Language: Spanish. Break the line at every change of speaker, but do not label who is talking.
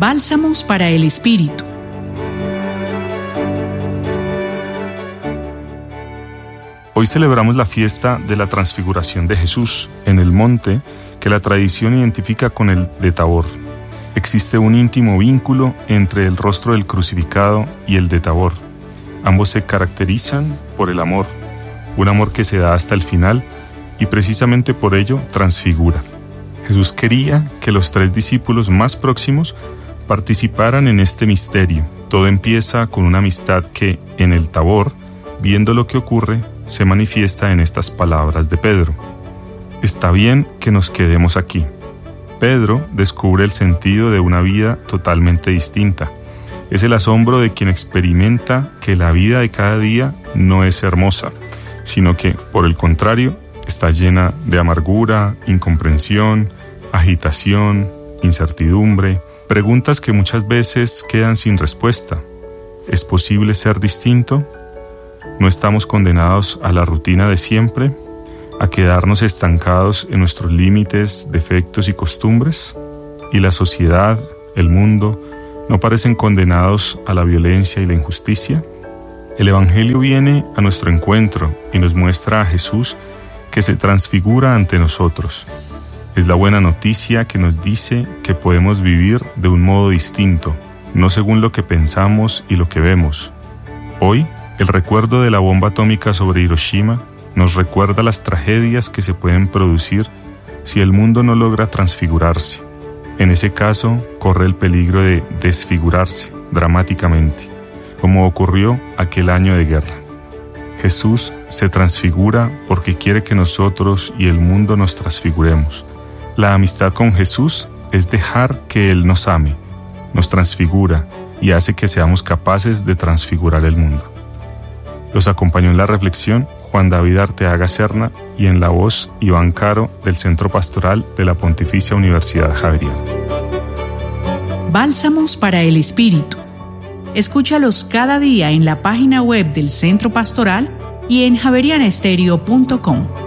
Bálsamos para el Espíritu.
Hoy celebramos la fiesta de la transfiguración de Jesús en el monte que la tradición identifica con el de Tabor. Existe un íntimo vínculo entre el rostro del crucificado y el de Tabor. Ambos se caracterizan por el amor, un amor que se da hasta el final y precisamente por ello transfigura. Jesús quería que los 3 discípulos más próximos participaran en este misterio. Todo empieza con una amistad que, en el Tabor, viendo lo que ocurre, se manifiesta en estas palabras de Pedro. Está bien que nos quedemos aquí. Pedro descubre el sentido de una vida totalmente distinta. Es el asombro de quien experimenta que la vida de cada día no es hermosa, sino que, por el contrario, está llena de amargura, incomprensión, agitación, incertidumbre, preguntas que muchas veces quedan sin respuesta. ¿Es posible ser distinto? ¿No estamos condenados a la rutina de siempre? ¿A quedarnos estancados en nuestros límites, defectos y costumbres? ¿Y la sociedad, el mundo, no parecen condenados a la violencia y la injusticia? El Evangelio viene a nuestro encuentro y nos muestra a Jesús que se transfigura ante nosotros. Es la buena noticia que nos dice que podemos vivir de un modo distinto, no según lo que pensamos y lo que vemos. Hoy, el recuerdo de la bomba atómica sobre Hiroshima nos recuerda las tragedias que se pueden producir si el mundo no logra transfigurarse. En ese caso, corre el peligro de desfigurarse dramáticamente, como ocurrió aquel año de guerra. Jesús se transfigura porque quiere que nosotros y el mundo nos transfiguremos. La amistad con Jesús es dejar que Él nos ame, nos transfigura y hace que seamos capaces de transfigurar el mundo. Los acompañó en la reflexión Juan David Arteaga Serna y en la voz Iván Caro del Centro Pastoral de la Pontificia Universidad Javeriana.
Bálsamos para el Espíritu. Escúchalos cada día en la página web del Centro Pastoral y en javerianestereo.com.